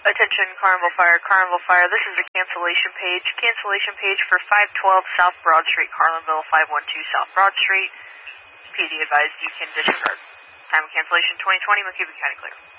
Attention, Carnival Fire, this is the cancellation page. Cancellation page for 512 South Broad Street, Carlinville, 512 South Broad Street. PD advised you can disregard. Time of cancellation 2020, McCuba County clear.